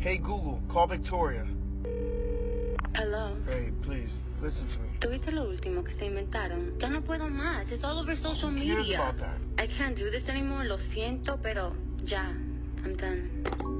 Hey, Google, call Victoria. Hello. Hey, please, listen to me. ¿Tuviste lo último que se inventaron? Ya no puedo más. It's all over social Who media. cares about that? I can't do this anymore. Lo siento, pero ya. I'm done.